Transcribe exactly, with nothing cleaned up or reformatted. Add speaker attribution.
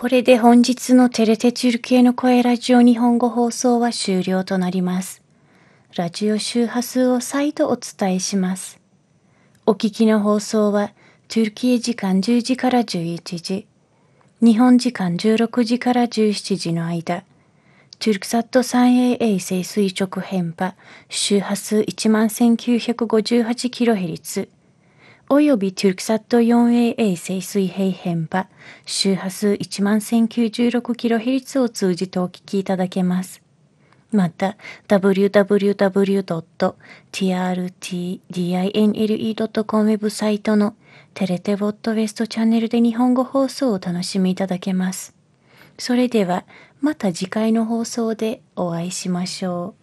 Speaker 1: これで本日のテレテチュル系の声ラジオ日本語放送は終了となります。ラジオ周波数を再度お伝えします。お聞きの放送は、トゥルキエ時間じゅうじからじゅういちじ、日本時間じゅうろくじからじゅうしちじの間、トゥルクサット スリーエー 衛星垂直変波、周波数 いちまんせんきゅうひゃくごじゅうはちキロヘルツ、およびトゥルクサット フォーエー 衛星水平変波、周波数 いちまんせんきゅうじゅうろくキロヘルツ を通じてお聞きいただけます。また、ダブリューダブリューダブリュードットティーアールティーディーアイエヌエルイードットコム ウェブサイトのテレテボットウェストチャンネルで日本語放送をお楽しみいただけます。それでは、また次回の放送でお会いしましょう。